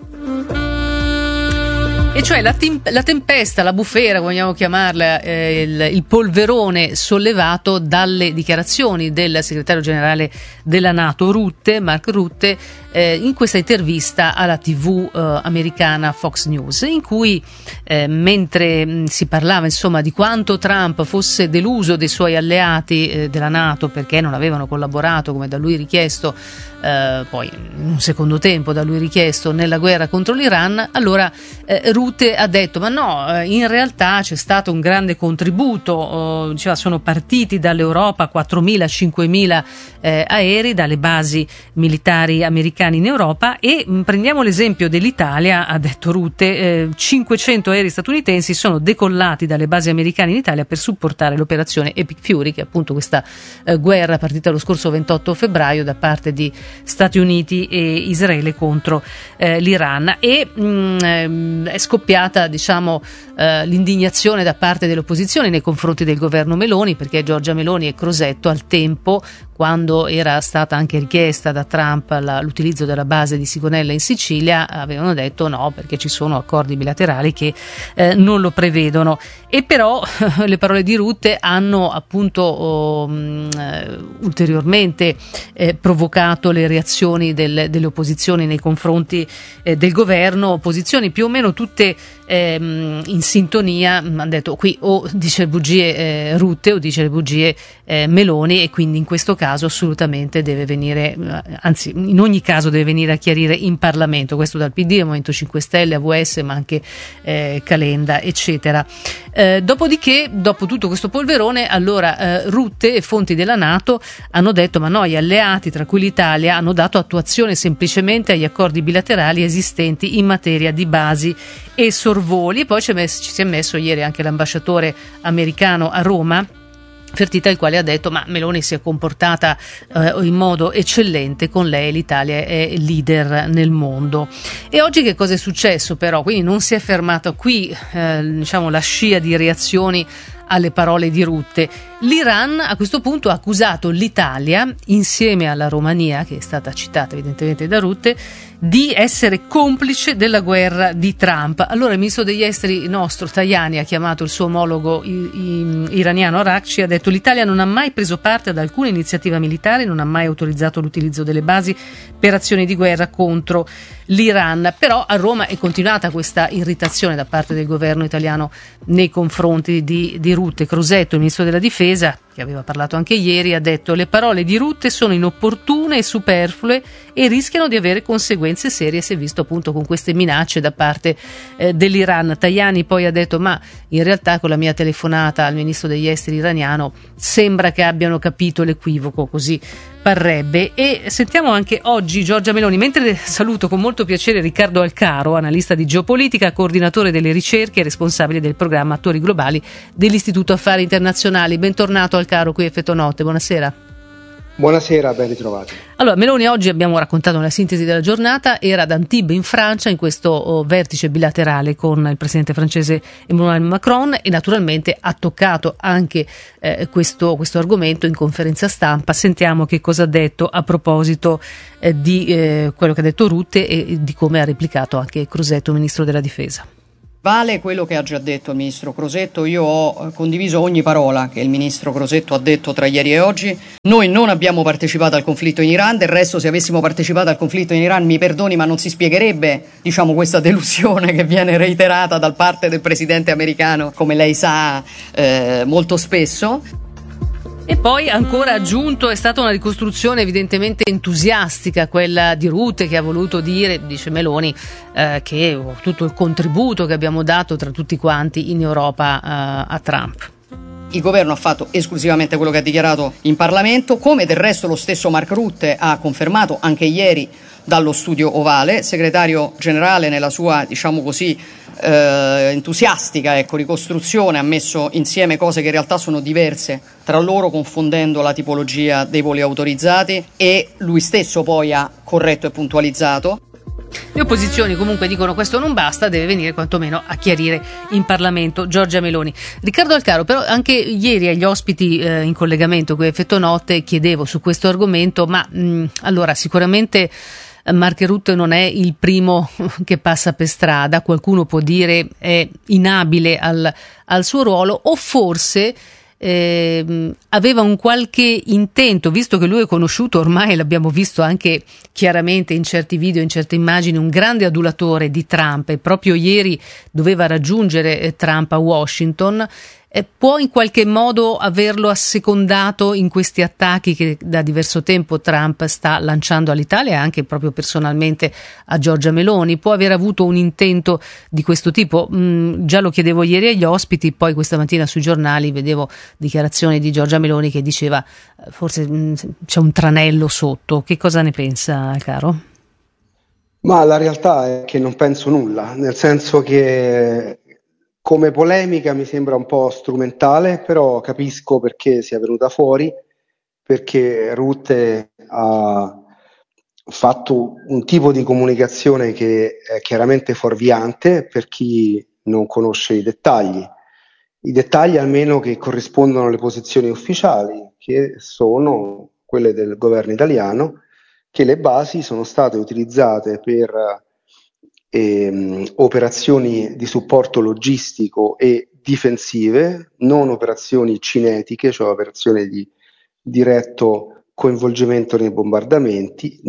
Speaker 9: E cioè la tempesta, la bufera, vogliamo chiamarla, il polverone sollevato dalle dichiarazioni del segretario generale della NATO, Mark Rutte, in questa intervista alla TV americana Fox News, in cui mentre si parlava insomma di quanto Trump fosse deluso dei suoi alleati della NATO perché non avevano collaborato come da lui richiesto, poi in un secondo tempo da lui richiesto, nella guerra contro l'Iran, allora Rutte ha detto: ma no, in realtà c'è stato un grande contributo, diceva, sono partiti dall'Europa 4.000-5.000 aerei dalle basi militari americane in Europa, e prendiamo l'esempio dell'Italia, ha detto Rutte, 500 aerei statunitensi sono decollati dalle basi americane in Italia per supportare l'operazione Epic Fury, che è appunto questa guerra partita lo scorso 28 febbraio da parte di Stati Uniti e Israele contro l'Iran. E è scoppiata, diciamo, l'indignazione da parte delle opposizioni nei confronti del governo Meloni, perché Giorgia Meloni e Crosetto al tempo, quando era stata anche richiesta da Trump l'utilizzo della base di Sigonella in Sicilia, avevano detto no, perché ci sono accordi bilaterali che non lo prevedono. E però le parole di Rutte hanno appunto ulteriormente provocato le reazioni delle opposizioni nei confronti del governo, opposizioni più o meno tutte in sintonia. Hanno detto qui o dice le bugie Rutte o dice le bugie Meloni, e quindi in questo caso assolutamente deve venire, anzi in ogni caso deve venire a chiarire in Parlamento, questo dal PD, Movimento 5 Stelle, AVS, ma anche Calenda eccetera. Dopodiché, dopo tutto questo polverone, allora Rutte e fonti della NATO hanno detto ma no, gli alleati, tra cui l'Italia, hanno dato attuazione semplicemente agli accordi bilaterali esistenti in materia di basi e sorvoli. E poi ci si è messo ieri anche l'ambasciatore americano a Roma, Fertitta, il quale ha detto ma Meloni si è comportata in modo eccellente, con lei l'Italia è leader nel mondo. E oggi che cosa è successo però? Quindi non si è fermato qui diciamo la scia di reazioni alle parole di Rutte. L'Iran a questo punto ha accusato l'Italia, insieme alla Romania, che è stata citata evidentemente da Rutte, di essere complice della guerra di Trump. Allora il ministro degli esteri nostro, Tajani, ha chiamato il suo omologo iraniano Araghchi, ha detto l'Italia non ha mai preso parte ad alcuna iniziativa militare, non ha mai autorizzato l'utilizzo delle basi per azioni di guerra contro l'Iran. Però a Roma è continuata questa irritazione da parte del governo italiano nei confronti di Rutte. Crosetto, il ministro della difesa, che aveva parlato anche ieri, ha detto le parole di Rutte sono inopportune e superflue e rischiano di avere conseguenze serie, si è visto appunto con queste minacce da parte dell'Iran. Tajani poi ha detto ma in realtà con la mia telefonata al ministro degli esteri iraniano sembra che abbiano capito l'equivoco, così parrebbe. E sentiamo anche oggi Giorgia Meloni, mentre saluto con molto piacere Riccardo Alcaro, analista di geopolitica, coordinatore delle ricerche e responsabile del programma Attori Globali dell'Istituto Affari Internazionali. Bentornato Alcaro qui a Effetto Notte, buonasera.
Speaker 21: Buonasera, ben ritrovati.
Speaker 9: Allora, Meloni oggi, abbiamo raccontato una sintesi della giornata, era ad Antibes in Francia in questo vertice bilaterale con il presidente francese Emmanuel Macron, e naturalmente ha toccato anche questo argomento in conferenza stampa. Sentiamo che cosa ha detto a proposito di quello che ha detto Rutte e di come ha replicato anche Crosetto, ministro della difesa.
Speaker 11: Vale quello che ha già detto il ministro Crosetto. Io ho condiviso ogni parola che il ministro Crosetto ha detto tra ieri e oggi. Noi non abbiamo partecipato al conflitto in Iran, del resto se avessimo partecipato al conflitto in Iran, mi perdoni, ma non si spiegherebbe, diciamo, questa delusione che viene reiterata da parte del presidente americano, come lei sa, molto spesso.
Speaker 9: E poi ancora aggiunto, è stata una ricostruzione evidentemente entusiastica quella di Rutte, che ha voluto dire, dice Meloni, che tutto il contributo che abbiamo dato tra tutti quanti in Europa a Trump.
Speaker 11: Il governo ha fatto esclusivamente quello che ha dichiarato in Parlamento, come del resto lo stesso Mark Rutte ha confermato anche ieri dallo studio Ovale. Segretario generale, nella sua, diciamo così, entusiastica ricostruzione, ha messo insieme cose che in realtà sono diverse tra loro, confondendo la tipologia dei voli autorizzati, e lui stesso poi ha corretto e puntualizzato.
Speaker 9: Le opposizioni comunque dicono questo non basta, deve venire quantomeno a chiarire in Parlamento Giorgia Meloni. Riccardo Alcaro, però anche ieri agli ospiti in collegamento con Effetto Notte chiedevo su questo argomento, ma allora sicuramente Mark Rutte non è il primo che passa per strada, qualcuno può dire è inabile al suo ruolo, o forse aveva un qualche intento, visto che lui è conosciuto ormai, l'abbiamo visto anche chiaramente in certi video, in certe immagini, un grande adulatore di Trump, e proprio ieri doveva raggiungere Trump a Washington. Può in qualche modo averlo assecondato in questi attacchi che da diverso tempo Trump sta lanciando all'Italia e anche proprio personalmente a Giorgia Meloni? Può aver avuto un intento di questo tipo? Già lo chiedevo ieri agli ospiti, poi questa mattina sui giornali vedevo dichiarazioni di Giorgia Meloni che diceva forse c'è un tranello sotto. Che cosa ne pensa, caro?
Speaker 21: Ma la realtà è che non penso nulla, nel senso che come polemica mi sembra un po' strumentale, però capisco perché sia venuta fuori, perché Rutte ha fatto un tipo di comunicazione che è chiaramente fuorviante per chi non conosce i dettagli almeno che corrispondono alle posizioni ufficiali, che sono quelle del governo italiano, che le basi sono state utilizzate per operazioni di supporto logistico e difensive, non operazioni cinetiche, cioè operazioni di diretto coinvolgimento nei bombardamenti,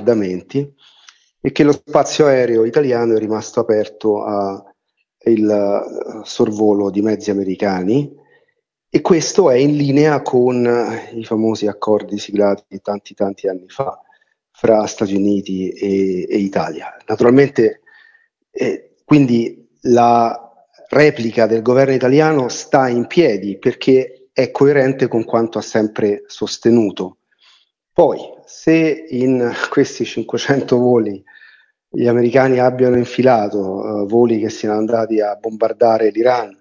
Speaker 21: e che lo spazio aereo italiano è rimasto aperto al sorvolo di mezzi americani, e questo è in linea con i famosi accordi siglati tanti anni fa fra Stati Uniti e Italia. Naturalmente, quindi la replica del governo italiano sta in piedi perché è coerente con quanto ha sempre sostenuto. Poi, se in questi 500 voli gli americani abbiano infilato voli che siano andati a bombardare l'Iran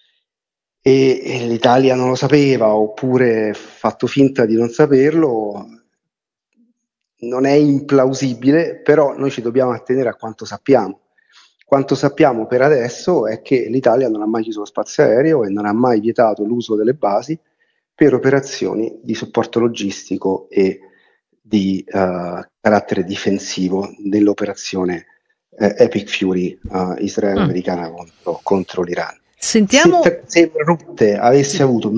Speaker 21: e l'Italia non lo sapeva, oppure fatto finta di non saperlo, non è implausibile, però noi ci dobbiamo attenere a quanto sappiamo. Quanto sappiamo per adesso è che l'Italia non ha mai chiuso lo spazio aereo e non ha mai vietato l'uso delle basi per operazioni di supporto logistico e di carattere difensivo nell'operazione Epic Fury israelo-americana contro l'Iran.
Speaker 9: Sentiamo...
Speaker 21: Se Rutte avesse avuto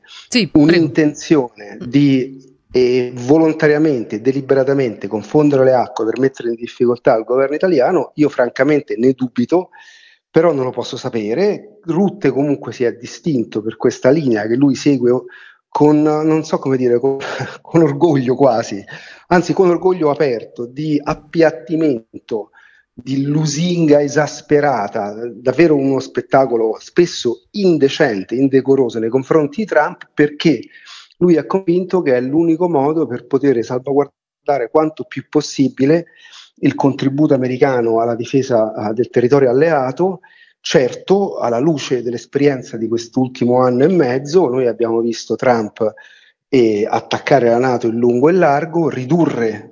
Speaker 21: un'intenzione di volontariamente, deliberatamente confondere le acque per mettere in difficoltà il governo italiano, io francamente ne dubito, però non lo posso sapere. Rutte comunque si è distinto per questa linea che lui segue con, non so come dire, con orgoglio quasi, anzi con orgoglio aperto, di appiattimento, di lusinga esasperata, davvero uno spettacolo spesso indecente, indecoroso nei confronti di Trump, perché lui è convinto che è l'unico modo per poter salvaguardare quanto più possibile il contributo americano alla difesa del territorio alleato. Certo, alla luce dell'esperienza di quest'ultimo anno e mezzo, noi abbiamo visto Trump attaccare la NATO in lungo e largo, ridurre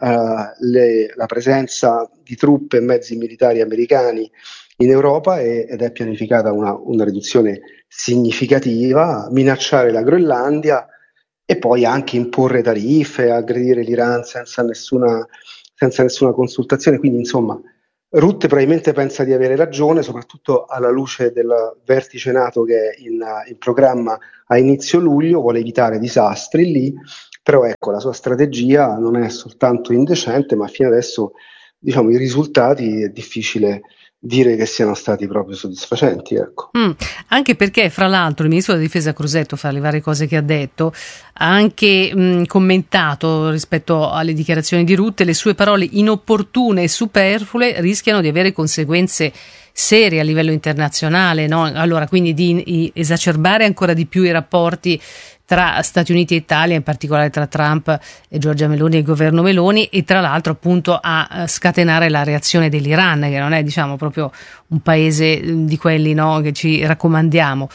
Speaker 21: la presenza di truppe e mezzi militari americani in Europa ed è pianificata una riduzione significativa, minacciare la Groenlandia e poi anche imporre tariffe, aggredire l'Iran senza nessuna consultazione. Quindi insomma Rutte probabilmente pensa di avere ragione, soprattutto alla luce del vertice NATO che è in programma a inizio luglio, vuole evitare disastri lì, però ecco, la sua strategia non è soltanto indecente, ma fino adesso, diciamo, i risultati è difficile dire che siano stati proprio soddisfacenti, ecco.
Speaker 9: Anche perché, fra l'altro, il ministro della difesa Crosetto, fra le varie cose che ha detto, ha anche commentato rispetto alle dichiarazioni di Rutte: le sue parole inopportune e superflue rischiano di avere conseguenze serie a livello internazionale, no? Allora, quindi di esacerbare ancora di più i rapporti tra Stati Uniti e Italia, in particolare tra Trump e Giorgia Meloni e il governo Meloni, e tra l'altro appunto a scatenare la reazione dell'Iran, che non è, diciamo, proprio un paese di quelli, no, che ci raccomandiamo.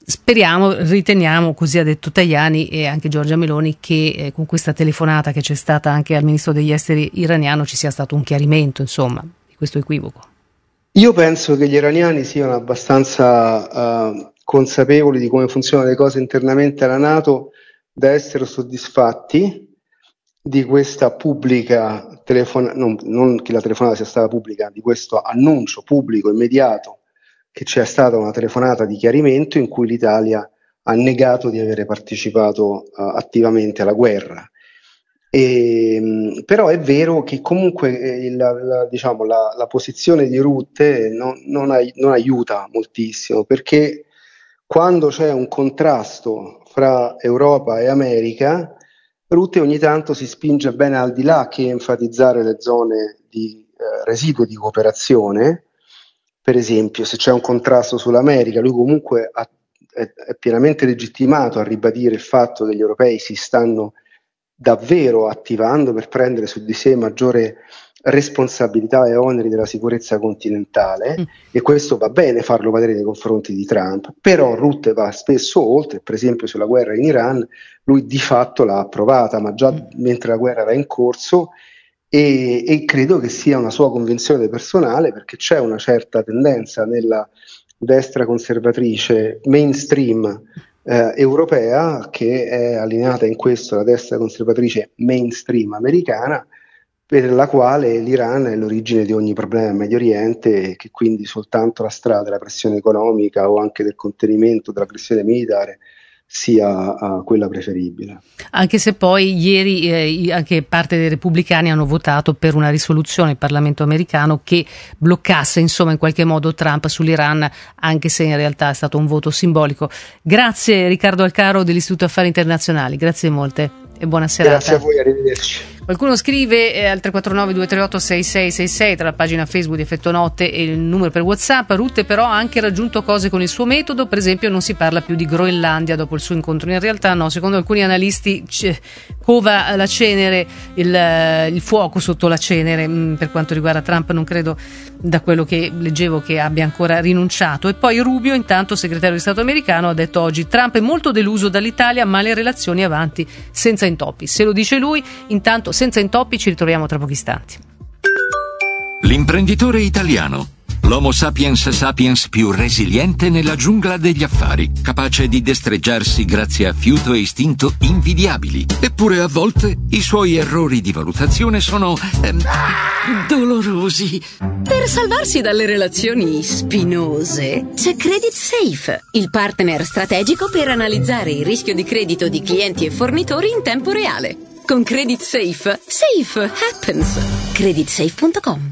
Speaker 9: Riteniamo, così ha detto Tajani e anche Giorgia Meloni, che con questa telefonata che c'è stata anche al ministro degli esteri iraniano ci sia stato un chiarimento, insomma, di questo equivoco.
Speaker 21: Io penso che gli iraniani siano abbastanza consapevoli di come funzionano le cose internamente alla NATO da essere soddisfatti di questa pubblica telefonata, non che la telefonata sia stata pubblica, di questo annuncio pubblico immediato che c'è stata una telefonata di chiarimento in cui l'Italia ha negato di avere partecipato attivamente alla guerra. Però è vero che comunque la posizione di Rutte non aiuta moltissimo, perché quando c'è un contrasto fra Europa e America, Rutte ogni tanto si spinge bene al di là che enfatizzare le zone di residuo di cooperazione. Per esempio, se c'è un contrasto sull'America, lui comunque è pienamente legittimato a ribadire il fatto che gli europei si stanno davvero attivando per prendere su di sé maggiore responsabilità e oneri della sicurezza continentale, e questo va bene farlo valere nei confronti di Trump. Però Rutte va spesso oltre, per esempio sulla guerra in Iran lui di fatto l'ha approvata, ma già mentre la guerra era in corso, e credo che sia una sua convinzione personale, perché c'è una certa tendenza nella destra conservatrice mainstream europea, che è allineata in questo alla destra conservatrice mainstream americana, per la quale l'Iran è l'origine di ogni problema in Medio Oriente, e che quindi soltanto la strada della pressione economica o anche del contenimento della pressione militare sia quella preferibile.
Speaker 9: Anche se poi ieri anche parte dei repubblicani hanno votato per una risoluzione del Parlamento americano che bloccasse insomma in qualche modo Trump sull'Iran, anche se in realtà è stato un voto simbolico. Grazie Riccardo Alcaro dell'Istituto Affari Internazionali, grazie molte e buona serata.
Speaker 21: Grazie a voi, arrivederci.
Speaker 9: Qualcuno scrive al 349 238 6666 tra la pagina Facebook di Effetto Notte e il numero per WhatsApp. Rutte però ha anche raggiunto cose con il suo metodo, per esempio non si parla più di Groenlandia dopo il suo incontro. In realtà no, secondo alcuni analisti cova la cenere, il fuoco sotto la cenere. Per quanto riguarda Trump non credo, da quello che leggevo, che abbia ancora rinunciato. E poi Rubio, intanto segretario di Stato americano, ha detto oggi: Trump è molto deluso dall'Italia, ma le relazioni avanti senza intoppi. Se lo dice lui, intanto senza intoppi ci ritroviamo tra pochi istanti.
Speaker 1: L'imprenditore italiano, l'Homo sapiens sapiens più resiliente nella giungla degli affari, capace di destreggiarsi grazie a fiuto e istinto invidiabili. Eppure a volte i suoi errori di valutazione sono dolorosi.
Speaker 22: Per salvarsi dalle relazioni spinose c'è Credit Safe, il partner strategico per analizzare il rischio di credito di clienti e fornitori in tempo reale. Con Credit Safe, safe happens. Creditsafe.com.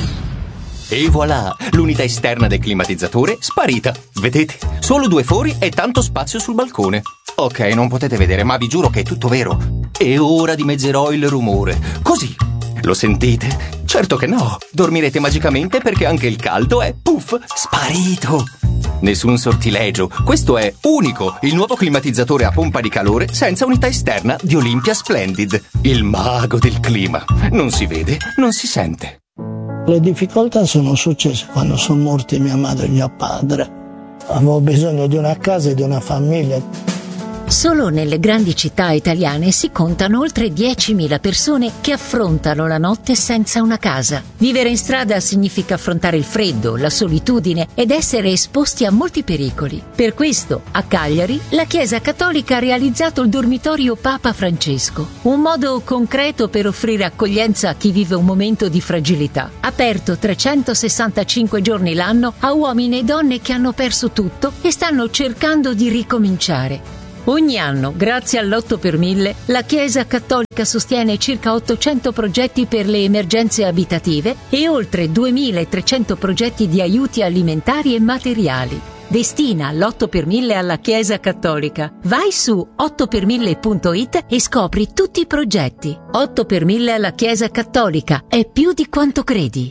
Speaker 23: E voilà, l'unità esterna del climatizzatore sparita. Vedete? Solo 2 fori e tanto spazio sul balcone. Ok, non potete vedere, ma vi giuro che è tutto vero. E ora dimezzerò il rumore. Così. Lo sentite? Certo che no. Dormirete magicamente perché anche il caldo è, puff, sparito. Nessun sortilegio. Questo è unico, il nuovo climatizzatore a pompa di calore senza unità esterna di Olympia Splendid. Il mago del clima. Non si vede, non si sente.
Speaker 24: Le difficoltà sono successe quando sono morti mia madre e mio padre. Avevo bisogno di una casa e di una famiglia.
Speaker 22: Solo nelle grandi città italiane si contano oltre 10.000 persone che affrontano la notte senza una casa. Vivere in strada significa affrontare il freddo, la solitudine ed essere esposti a molti pericoli. Per questo, a Cagliari, la Chiesa Cattolica ha realizzato il dormitorio Papa Francesco, un modo concreto per offrire accoglienza a chi vive un momento di fragilità. Aperto 365 giorni l'anno a uomini e donne che hanno perso tutto e stanno cercando di ricominciare. Ogni anno, grazie all'8 per 1000, la Chiesa Cattolica sostiene circa 800 progetti per le emergenze abitative e oltre 2300 progetti di aiuti alimentari e materiali. Destina l'8 per 1000 alla Chiesa Cattolica. Vai su 8per1000.it e scopri tutti i progetti. 8 per 1000 alla Chiesa Cattolica. È più di quanto credi.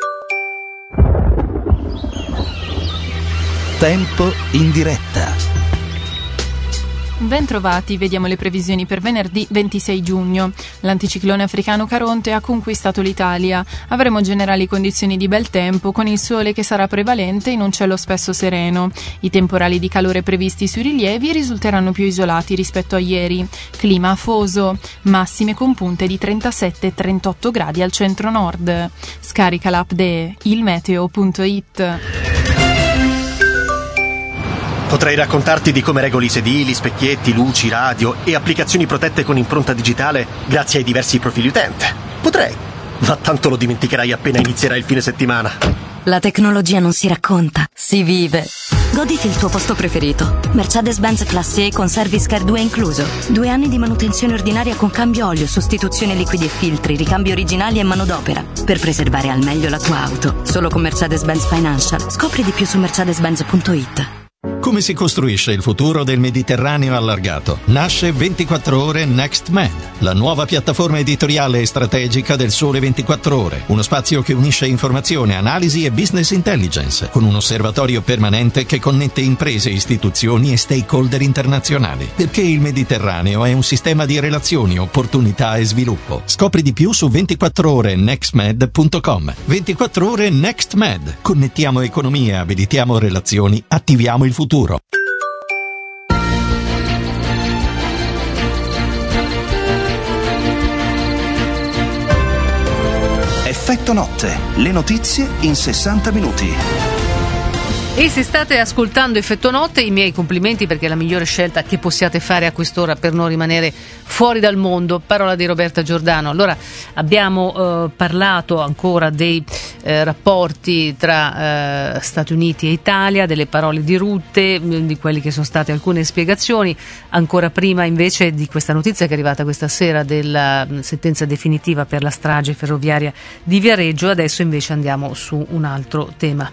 Speaker 7: Tempo in diretta.
Speaker 25: Ben trovati, vediamo le previsioni per venerdì 26 giugno. L'anticiclone africano Caronte ha conquistato l'Italia. Avremo generali condizioni di bel tempo, con il sole che sarà prevalente in un cielo spesso sereno. I temporali di calore previsti sui rilievi risulteranno più isolati rispetto a ieri. Clima afoso, massime con punte di 37-38 gradi al centro-nord. Scarica l'app de ilmeteo.it.
Speaker 26: Potrei raccontarti di come regoli sedili, specchietti, luci, radio e applicazioni protette con impronta digitale grazie ai diversi profili utente. Potrei, ma tanto lo dimenticherai appena inizierà il fine settimana.
Speaker 27: La tecnologia non si racconta, si vive. Goditi il tuo posto preferito. Mercedes-Benz Classe E con Service Care 2 incluso. 2 anni di manutenzione ordinaria con cambio olio, sostituzione liquidi e filtri, ricambi originali e manodopera. Per preservare al meglio la tua auto. Solo con Mercedes-Benz Financial. Scopri di più su mercedes-benz.it.
Speaker 28: Come si costruisce il futuro del Mediterraneo allargato? Nasce 24 ore Next Med, la nuova piattaforma editoriale e strategica del Sole 24 Ore. Uno spazio che unisce informazione, analisi e business intelligence, con un osservatorio permanente che connette imprese, istituzioni e stakeholder internazionali. Perché il Mediterraneo è un sistema di relazioni, opportunità e sviluppo. Scopri di più su 24orenextmed.com. 24 ore Next Med. Connettiamo economie, abilitiamo relazioni, attiviamo il futuro.
Speaker 7: Effetto notte, le notizie in 60 minuti.
Speaker 9: E se state ascoltando Effetto Notte, i miei complimenti, perché è la migliore scelta che possiate fare a quest'ora per non rimanere fuori dal mondo. Parola di Roberta Giordano. Allora, abbiamo parlato ancora dei rapporti tra Stati Uniti e Italia, delle parole di Rutte, di quelle che sono state alcune spiegazioni. Ancora prima invece di questa notizia che è arrivata questa sera della sentenza definitiva per la strage ferroviaria di Viareggio, adesso invece andiamo su un altro tema.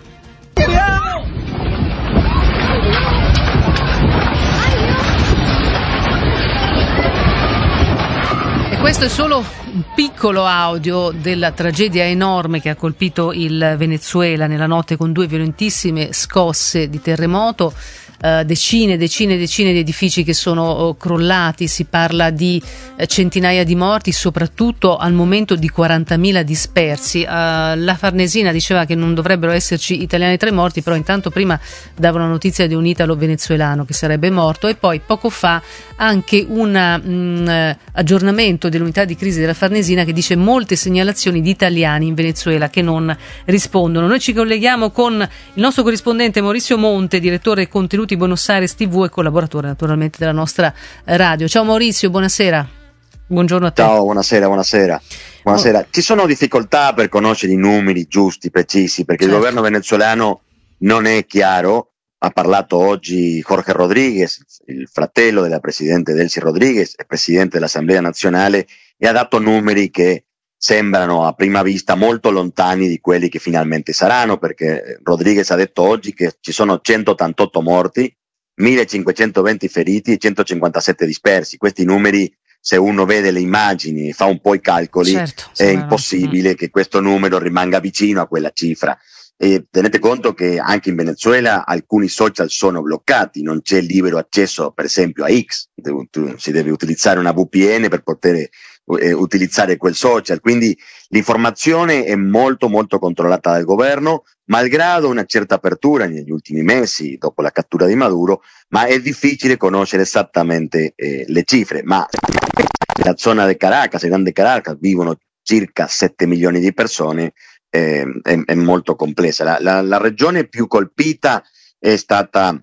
Speaker 9: E questo è solo un piccolo audio della tragedia enorme che ha colpito il Venezuela nella notte, con 2 violentissime scosse di terremoto. Decine di edifici che sono crollati, si parla di centinaia di morti, soprattutto al momento di 40.000 dispersi. La Farnesina diceva che non dovrebbero esserci italiani tra i morti, però intanto prima davano notizia di un italo-venezuelano che sarebbe morto, e poi poco fa anche un aggiornamento dell'unità di crisi della Farnesina che dice molte segnalazioni di italiani in Venezuela che non rispondono. Noi ci colleghiamo con il nostro corrispondente Maurizio Monte, direttore contenuti Buenos Aires TV e collaboratore naturalmente della nostra radio. Ciao Maurizio, buonasera. Buongiorno a te.
Speaker 2: Ciao, buonasera. Ci sono difficoltà per conoscere i numeri giusti, precisi, perché il governo venezuelano non è chiaro. Ha parlato oggi Jorge Rodríguez, il fratello della presidente Delcy Rodríguez e presidente dell'Assemblea Nazionale, e ha dato numeri che sembrano a prima vista molto lontani di quelli che finalmente saranno, perché Rodríguez ha detto oggi che ci sono 188 morti, 1520 feriti e 157 dispersi. Questi numeri, se uno vede le immagini e fa un po' i calcoli, è impossibile che questo numero rimanga vicino a quella cifra. E tenete conto che anche in Venezuela alcuni social sono bloccati, non c'è libero accesso per esempio a X, si deve utilizzare una VPN per poter utilizzare quel social, quindi l'informazione è molto controllata dal governo, malgrado una certa apertura negli ultimi mesi dopo la cattura di Maduro, ma è difficile conoscere esattamente le cifre. Ma nella zona di Caracas, in Grande Caracas, vivono circa 7 milioni di persone, è molto complessa. La regione più colpita è stata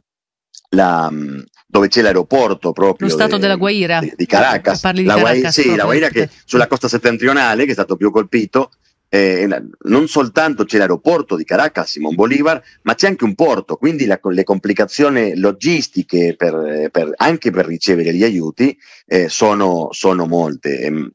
Speaker 2: dove c'è l'aeroporto proprio,
Speaker 9: lo stato della Guaira
Speaker 2: di Caracas.
Speaker 9: Parli di Caracas,
Speaker 2: la Guaira, che sulla costa settentrionale, che è stato più colpito. Non soltanto c'è l'aeroporto di Caracas, Simón Bolívar, ma c'è anche un porto, quindi le complicazioni logistiche anche per ricevere gli aiuti sono molte.